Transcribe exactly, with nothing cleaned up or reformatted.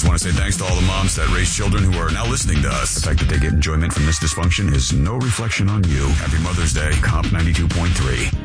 just want to say thanks to all the moms that raise children who are now listening to us. The fact that they get enjoyment from this dysfunction is no reflection on you. Happy Mother's Day, Comp ninety-two point three.